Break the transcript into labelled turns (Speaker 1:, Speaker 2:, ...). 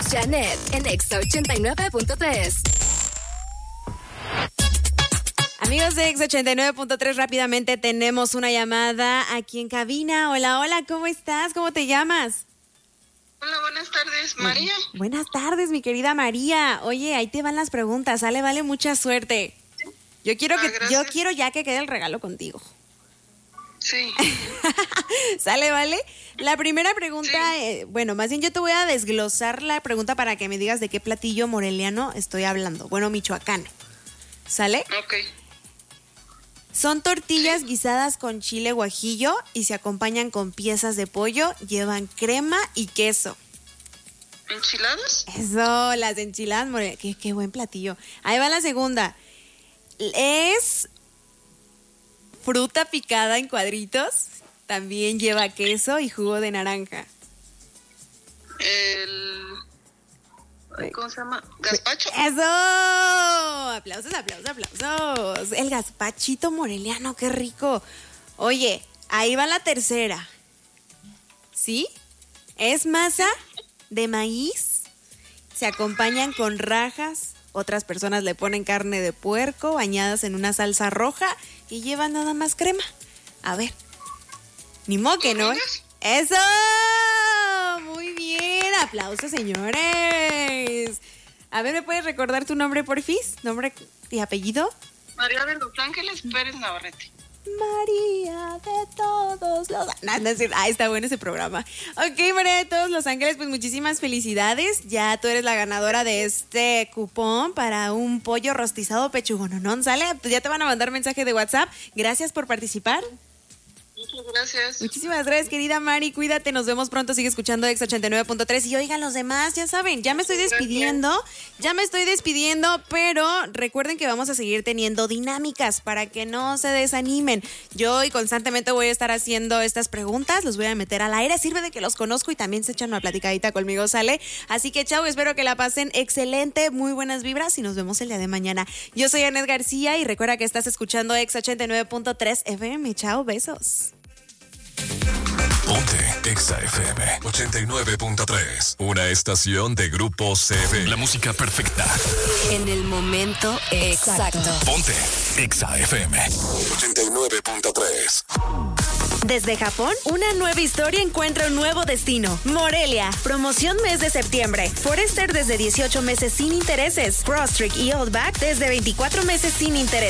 Speaker 1: Janet en Exa 89.3.
Speaker 2: Amigos de Exa 89.3, rápidamente tenemos una llamada aquí en cabina. Hola, ¿cómo estás? ¿Cómo te llamas?
Speaker 3: Hola, buenas tardes, María.
Speaker 2: Buenas tardes, mi querida María. Oye, ahí te van las preguntas, sale, vale, mucha suerte. Yo quiero ya que quede el regalo contigo.
Speaker 3: Sí.
Speaker 2: ¿Sale, vale? La primera pregunta,
Speaker 3: sí.
Speaker 2: Más bien yo te voy a desglosar la pregunta para que me digas de qué platillo moreliano estoy hablando. Bueno, michoacano. ¿Sale?
Speaker 3: Ok.
Speaker 2: Son tortillas guisadas con chile guajillo y se acompañan con piezas de pollo, llevan crema y queso.
Speaker 3: ¿Enchiladas?
Speaker 2: Eso, las enchiladas morelianas. Qué buen platillo. Ahí va la segunda. Es fruta picada en cuadritos. También lleva queso y jugo de naranja.
Speaker 3: ¿Cómo se llama? ¿Gazpacho?
Speaker 2: ¡Eso! Aplausos. El gazpachito moreliano, qué rico. Oye, ahí va la tercera. ¿Sí? Es masa de maíz. Se acompañan con rajas. Otras personas le ponen carne de puerco bañadas en una salsa roja y llevan nada más crema. A ver. Ni moque, ¿no? ¡Eso! Muy bien. Aplausos, señores. A ver, ¿me puedes recordar tu nombre, porfis? ¿Nombre y apellido?
Speaker 3: María de Los Ángeles Pérez Navarrete.
Speaker 2: María de todos los... está bueno ese programa. Ok, María de todos los ángeles, pues muchísimas felicidades. Ya tú eres la ganadora de este cupón para un pollo rostizado pechugononón, ¿sale? Pues ya te van a mandar mensaje de WhatsApp. Gracias por participar.
Speaker 3: Muchas gracias.
Speaker 2: Muchísimas gracias, querida Mari. Cuídate, nos vemos pronto. Sigue escuchando Exa 89.3. Y oigan, los demás, ya saben, ya me estoy despidiendo, pero recuerden que vamos a seguir teniendo dinámicas para que no se desanimen. Yo y constantemente voy a estar haciendo estas preguntas, los voy a meter al aire. Sirve de que los conozco y también se echan una platicadita conmigo, ¿sale? Así que chao, espero que la pasen excelente, muy buenas vibras y nos vemos el día de mañana. Yo soy Anet García y recuerda que estás escuchando Exa 89.3 FM. Chao, besos.
Speaker 4: Ponte Exa FM 89.3, una estación de Grupo CB. La música perfecta
Speaker 1: en el momento exacto.
Speaker 4: Ponte Exa FM 89.3.
Speaker 1: Desde Japón, una nueva historia encuentra un nuevo destino. Morelia. Promoción mes de septiembre. Forester desde 18 meses sin intereses. Crosstrek y Outback desde 24 meses sin intereses.